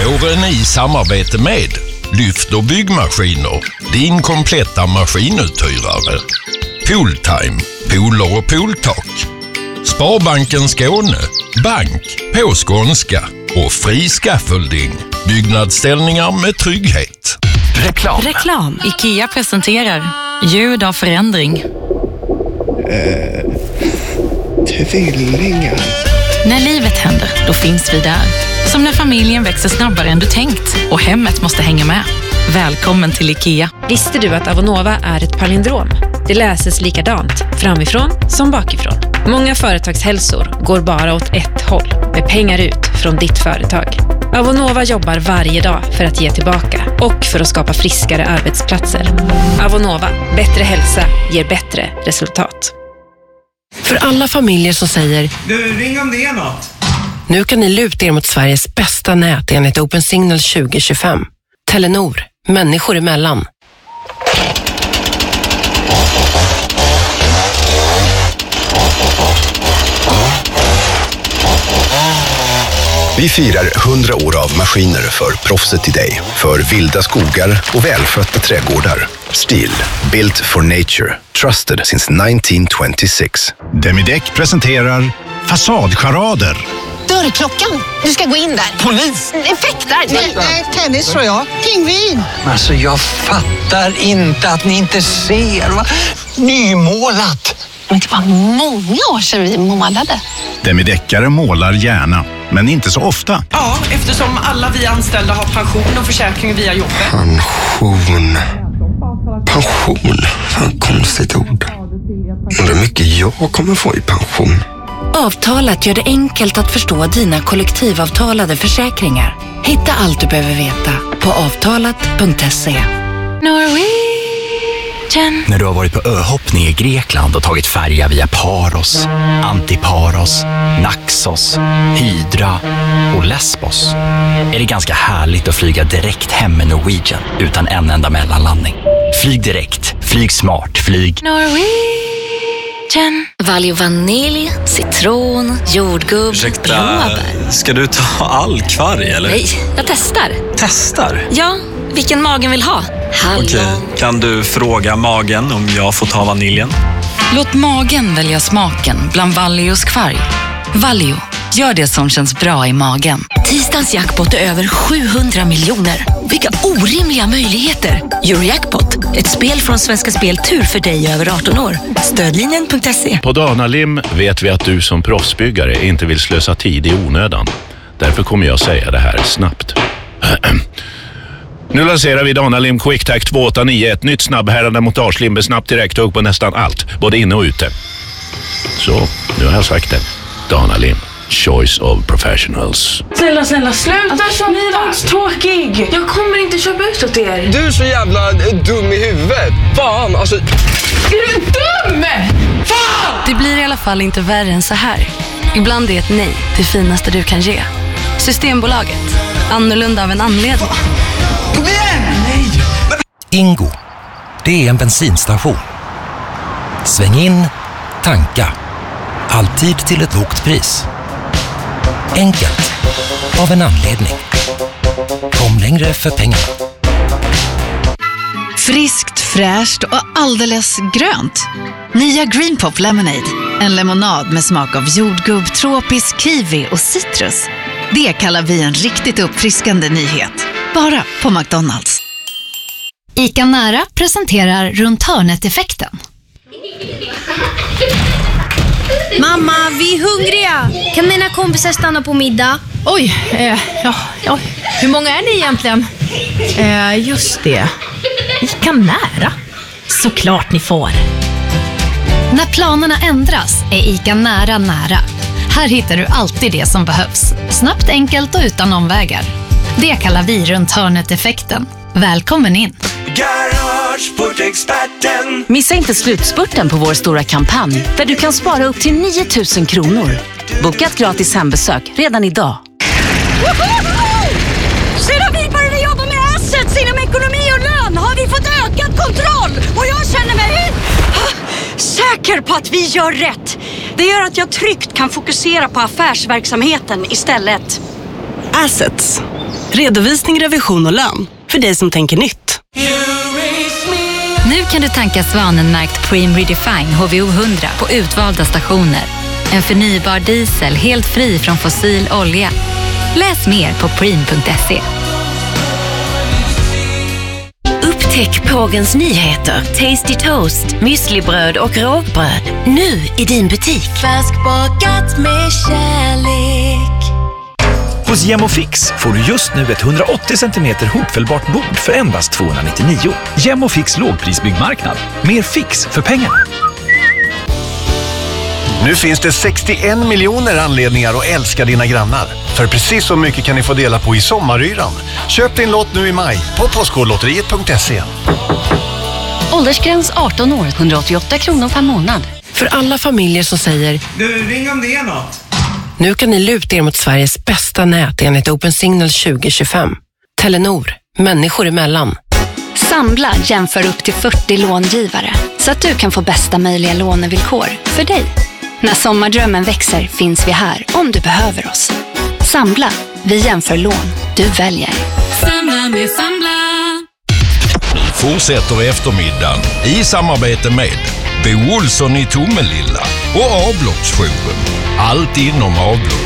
Våren i samarbete med Lyft och byggmaskiner, din kompletta maskinuthyrare. Pooltime, pooler och pooltak. Sparbanken Skåne, bank på skånska och fri scaffolding. Byggnadsställningar med trygghet. Reklam. IKEA presenterar ljud av förändring. Tvillingar. När livet händer, då finns vi där. Som när familjen växer snabbare än du tänkt och hemmet måste hänga med. Välkommen till IKEA. Visste du att Avonova är ett palindrom? Det läses likadant, framifrån som bakifrån. Många företagshälsor går bara åt ett håll, med pengar ut från ditt företag. Avonova jobbar varje dag för att ge tillbaka och för att skapa friskare arbetsplatser. Avonova, bättre hälsa ger bättre resultat. För alla familjer som säger Du, ring om det är något. Nu kan ni luta er mot Sveriges bästa nät enligt Open Signal 2025. Telenor, människor emellan. Vi firar 100 år av maskiner för proffset i dig. För vilda skogar och välskötta trädgårdar. Stihl, built for nature. Trusted since 1926. Demideck presenterar Fasadcharader. Dörrklockan. Du ska gå in där. Polis? Effektar? Nej, tennis tror jag. Pingvin. Alltså jag fattar inte att ni inte ser. Va? Nymålat. Men det var många år sedan vi målade. Demideckare målar gärna, men inte så ofta. Ja, eftersom alla vi anställda har pension och försäkring via jobbet. Pension. Fan, konstigt ord. Undrar mycket jag kommer få i pension. Avtalat gör det enkelt att förstå dina kollektivavtalade försäkringar. Hitta allt du behöver veta på avtalat.se. När du har varit på öhoppning i Grekland och tagit färja via Paros, Antiparos, Naxos, Hydra och Lesbos är det ganska härligt att flyga direkt hem med Norwegian utan en enda mellanlandning. Flyg direkt, flyg smart, flyg Norwegian. Valio vanilj, citron, jordgubb, blåbär. Ska du ta all kvarg eller? Nej, jag testar. Testar? Ja, vilken magen vill ha. Okej, kan du fråga magen om jag får ta vaniljen? Låt magen välja smaken bland Valios kvarg. Valio, gör det som känns bra i magen. Tisdagens jackpot är över 700 miljoner. Vilka orimliga möjligheter. Eurojackpot, ett spel från Svenska Spel Tur för dig över 18 år. Stödlinjen.se. På Danalim vet vi att du som proffsbyggare inte vill slösa tid i onödan. Därför kommer jag säga det här snabbt. Nu lanserar vi Danalim QuickTac 289, ett nytt snabbhärande montagelim med snabbt direkt hugg på nästan allt, både inne och ute. Så, nu har jag sagt det. Danalim, choice of professionals. Snälla, sluta köpa. Ni var tråkig. Jag kommer inte köpa ut åt er. Du är så jävla dum i huvudet. Fan, alltså. Är du dum? Fan! Det blir i alla fall inte värre än så här. Ibland är ett nej det finaste du kan ge. Systembolaget. Annorlunda av en anledning. Kom igen! Nej! Ingo, det är en bensinstation. Sväng in, tanka. Alltid till ett lågt pris. Enkelt, av en anledning. Kom längre för pengarna. Friskt, fräscht och alldeles grönt. Nya Green Pop Lemonade. En lemonad med smak av jordgubb, tropisk kiwi och citrus. Det kallar vi en riktigt uppfriskande nyhet. Bara på McDonalds. ICA Nära presenterar Runt hörnet-effekten. Mamma, vi är hungriga. Kan mina kompisar stanna på middag? Oj, ja. Hur många är ni egentligen? Just det. ICA Nära. Såklart ni får. När planerna ändras är ICA Nära nära. Här hittar du alltid det som behövs. Snabbt, enkelt och utan omvägar. Det kallar vi Runt hörnet-effekten. Välkommen in! Garageportexperten. Missa inte slutspurten på vår stora kampanj där du kan spara upp till 9 000 kronor. Boka ett gratis hembesök redan idag. Sedan vi började jobba med assets inom ekonomi och lön har vi fått ökad kontroll. Och jag känner mig säker på att vi gör rätt. Det gör att jag tryggt kan fokusera på affärsverksamheten istället. Assets. Redovisning, revision och lön. För dig som tänker nytt. Nu kan du tanka Svanen-märkt Preem Redefine HVO 100 på utvalda stationer. En förnybar diesel helt fri från fossil olja. Läs mer på preem.se. Upptäck Pågens nyheter, Tasty Toast, müslibröd och rågbröd. Nu i din butik. Färskbakat med kärlek. Hos Gemofix får du just nu ett 180 cm hopfällbart bord för endast 299. Gemofix lågprisbyggmarknad. Mer fix för pengarna. Nu finns det 61 miljoner anledningar att älska dina grannar. För precis så mycket kan ni få dela på i sommaryran. Köp din lott nu i maj på postkodlotteriet.se. Åldersgräns 18 år, 188 kronor per månad. För alla familjer som säger Du, ring om det är något. Nu kan ni luta er mot Sveriges bästa nät enligt Open Signal 2025. Telenor, människor emellan. Samla jämför upp till 40 långivare så att du kan få bästa möjliga lånevillkor för dig. När sommardrömmen växer finns vi här om du behöver oss. Samla, vi jämför lån, du väljer. Samla med Samla. Fortsätter eftermiddagen i samarbete med Bo Olsson i Tomelilla och Avloppsjouren. Allt inom avlopp.